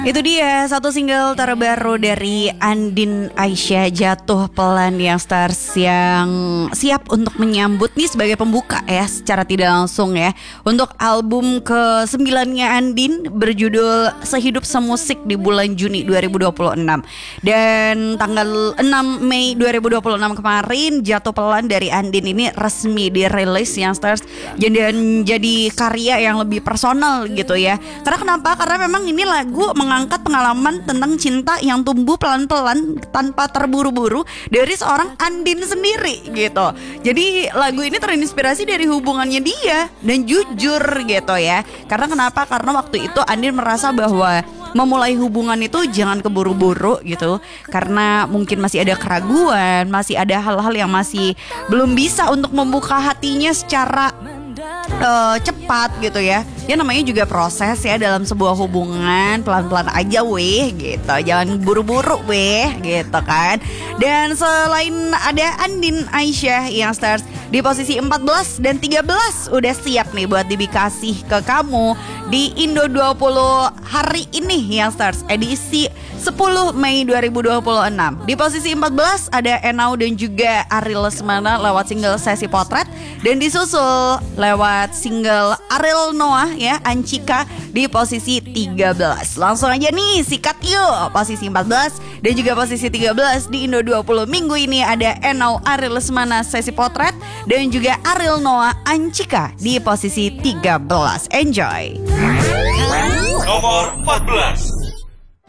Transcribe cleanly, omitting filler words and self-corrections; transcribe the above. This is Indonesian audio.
Itu dia satu single terbaru dari Andin Aisyah, Jatuh Pelan, yang stars yang siap untuk menyambut nih sebagai pembuka ya secara tidak langsung ya untuk album ke-9-nya Andin berjudul Sehidup Semusik di bulan Juni 2026. Dan tanggal 6 Mei 2026 kemarin Jatuh Pelan dari Andin ini resmi dirilis yang stars dan jadi karya yang lebih personal gitu ya. Karena kenapa? Karena memang ini lagu mengangkat pengalaman tentang cinta yang tumbuh pelan-pelan tanpa terburu-buru dari seorang Andin sendiri gitu. Jadi lagu ini terinspirasi dari hubungannya dia dan jujur gitu ya. Karena kenapa? Karena waktu itu Andin merasa bahwa memulai hubungan itu jangan keburu-buru gitu. Karena mungkin masih ada keraguan, masih ada hal-hal yang masih belum bisa untuk membuka hatinya secara cepat gitu ya. Ya namanya juga proses ya dalam sebuah hubungan, pelan-pelan aja weh gitu. Jangan buru-buru weh gitu kan. Dan selain ada Andin Aisyah yang stars di posisi 14 dan 13 udah siap nih buat dikasih ke kamu di Indo 20 hari ini yang stars edisi 10 Mei 2026. Di posisi 14 ada Enau dan juga Ariel Lesmana lewat single Sesi Potret, dan disusul lewat single Ariel Noah ya Ancika di posisi 13. Langsung aja nih sikat yuk posisi 14 dan juga posisi 13 di Indo 20 minggu ini ada Enau Ariel Lesmana Sesi Potret dan juga Ariel Noah Ancika di posisi 13. Enjoy. Nomor 14.